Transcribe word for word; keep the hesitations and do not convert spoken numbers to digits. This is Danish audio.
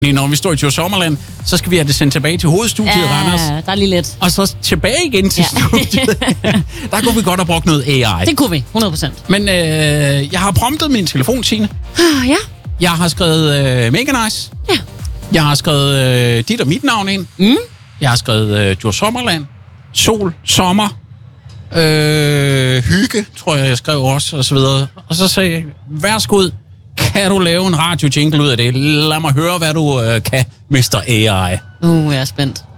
Når vi står i Djurs Sommerland, så skal vi have det sendt tilbage til hovedstudiet, Ja, Randers. der er lige lidt. Og så tilbage igen til Ja. studiet. Der kunne vi godt have brugt noget A I. Det kunne vi, hundrede procent. Men øh, jeg har promptet min telefon, Signe. Ah, ja. Jeg har skrevet øh, mega nice. Ja. Jeg har skrevet øh, dit og mit navn ind. Mm. Jeg har skrevet øh, Djurs Sommerland. Sol, sommer. Øh, hygge, tror jeg, jeg skrev også, og så videre. Og så sagde jeg, værsgo, kan du lave en radio-jingle ud af det? Lad mig høre, hvad du øh, kan, mister A I. Uh, jeg er spændt.